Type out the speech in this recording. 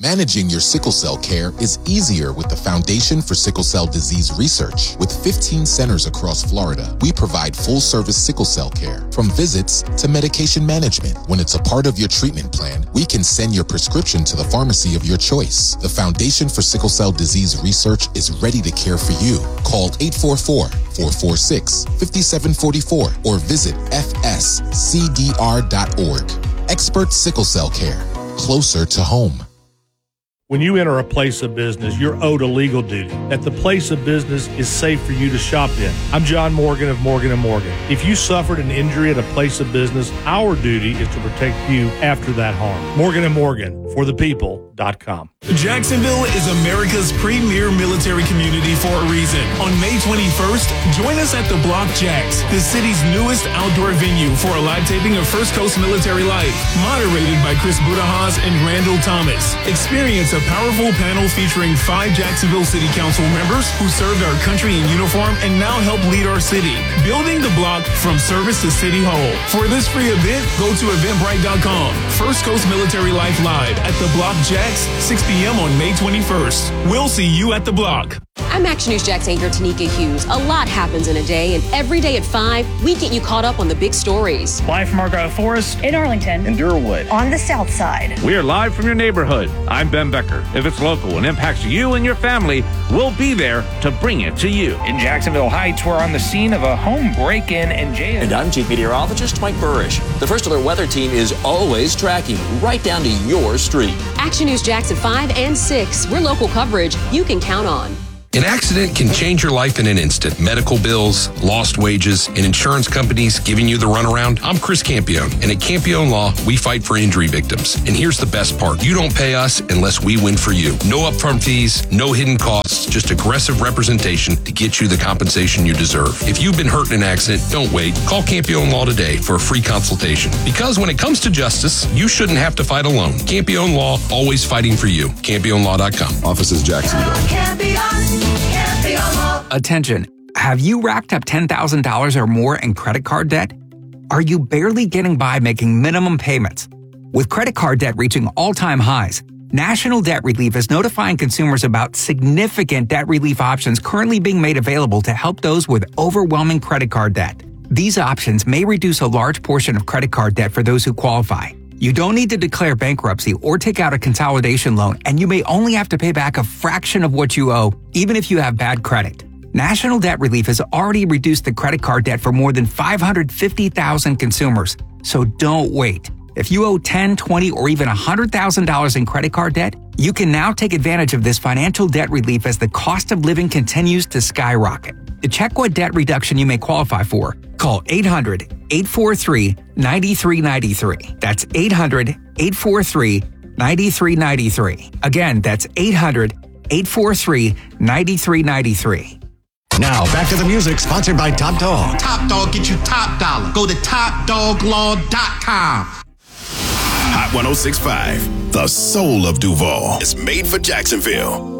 Managing your sickle cell care is easier with the Foundation for Sickle Cell Disease Research. With 15 centers across Florida, we provide full-service sickle cell care, from visits to medication management. When it's a part of your treatment plan, we can send your prescription to the pharmacy of your choice. The Foundation for Sickle Cell Disease Research is ready to care for you. Call 844-446-5744 or visit fscdr.org. Expert sickle cell care, closer to home. When you enter a place of business, you're owed a legal duty that the place of business is safe for you to shop in. I'm John Morgan of Morgan & Morgan. If you suffered an injury at a place of business, our duty is to protect you after that harm. Morgan & Morgan, for the people.com. Jacksonville is America's premier military community for a reason. On May 21st, join us at the Block Jacks, the city's newest outdoor venue for a live taping of First Coast Military Life, moderated by Chris Budahas and Randall Thomas. Experience a powerful panel featuring 5 Jacksonville City Council members who served our country in uniform and now help lead our city, building the block from service to City Hall. For this free event, go to eventbrite.com. First Coast Military Life Live at the Block Jacks, 6 p.m. on May 21st. We'll see you at the block. I'm Action News Jax anchor Tanika Hughes. A lot happens in a day, and every day at 5, we get you caught up on the big stories. Live from Argyle Forest, in Arlington, in Durwood, on the south side. We are live from your neighborhood. I'm Ben Becker. If it's local and impacts you and your family, we'll be there to bring it to you. In Jacksonville Heights, we're on the scene of a home break-in and jail. And I'm Chief Meteorologist Mike Burrish. The First Alert Weather Team is always tracking right down to your street. Action News Jax at 5 and 6. We're local coverage you can count on. An accident can change your life in an instant. Medical bills, lost wages, and insurance companies giving you the runaround. I'm Chris Campione, and at Campione Law, we fight for injury victims. And here's the best part. You don't pay us unless we win for you. No upfront fees, no hidden costs, just aggressive representation to get you the compensation you deserve. If you've been hurt in an accident, don't wait. Call Campione Law today for a free consultation. Because when it comes to justice, you shouldn't have to fight alone. Campione Law, always fighting for you. CampioneLaw.com. Offices Jacksonville. Attention. Have you racked up $10,000 or more in credit card debt? Are you barely getting by making minimum payments? With credit card debt reaching all-time highs, National Debt Relief is notifying consumers about significant debt relief options currently being made available to help those with overwhelming credit card debt. These options may reduce a large portion of credit card debt for those who qualify. You don't need to declare bankruptcy or take out a consolidation loan, and you may only have to pay back a fraction of what you owe, even if you have bad credit. National Debt Relief has already reduced the credit card debt for more than 550,000 consumers, so don't wait. If you owe $10,000, $20,000, or even $100,000 in credit card debt, you can now take advantage of this financial debt relief as the cost of living continues to skyrocket. To check what debt reduction you may qualify for, call 800-843-9393. That's 800-843-9393. Again, that's 800-843-9393. Now, back to the music, sponsored by Top Dog. Top Dog, get you top dollar. Go to TopDogLaw.com. Hot 106.5, the soul of Duval, is made for Jacksonville.